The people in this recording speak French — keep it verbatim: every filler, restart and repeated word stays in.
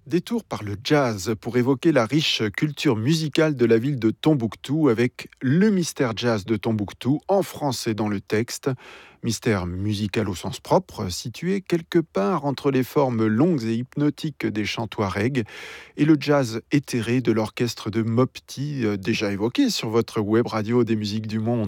Détour par le jazz pour évoquer la riche culture musicale de la ville de Tombouctou avec le mystère jazz de Tombouctou en français dans le texte. Mystère musical au sens propre, situé quelque part entre les formes longues et hypnotiques des chants touaregs et le jazz éthéré de l'orchestre de Mopti, euh, déjà évoqué sur votre web radio des musiques du monde.